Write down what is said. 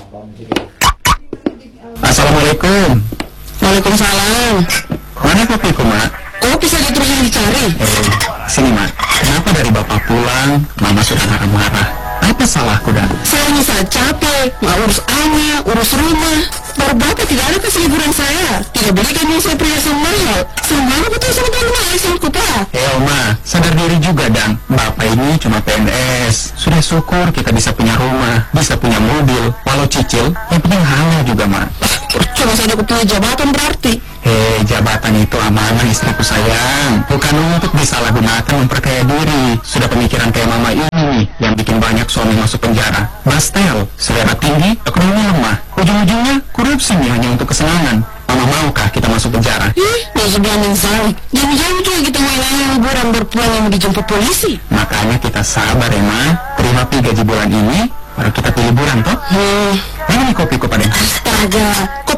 Assalamualaikum. Waalaikumsalam. Mana kopiku, Mak? Kopi saja terus yang dicari. Sini, Mak. Kenapa dari Bapak pulang, Mama sudah marah-marah? Apa salahku, Dan? Saya ini sangat capek, nggak urus anak, urus rumah. Baru Bapak tidak ada kasih liburan saya. Tidak belikan yang saya perhiasan mahal. Semua betul sama teman sama kupa. Oma, sadar diri juga, Dan. Bapak ini cuma PNS. Sudah syukur kita bisa punya rumah, bisa punya mobil. Walau cicil, yang penting halal juga, Mak. Cuma saja aku punya jabatan berarti. Jabatan itu amanah istriku sayang. Bukan untuk disalahgunakan memperkaya diri. Sudah pemikiran kayak Mama ini nih, yang bikin banyak suami masuk penjara. Bastel, selera tinggi, ekonomi lemah. Ujung-ujungnya korupsi nih hanya untuk kesenangan. Mama maukah kita masuk penjara? Sebelah menzalik. Jangan-jangan juga kita main liburan berpulang yang dijemput polisi. Makanya kita sabar ya, Ma. Terima gaji bulan ini, baru kita pilih liburan toh. Mana nih kopiku, Pak Den? Astaga,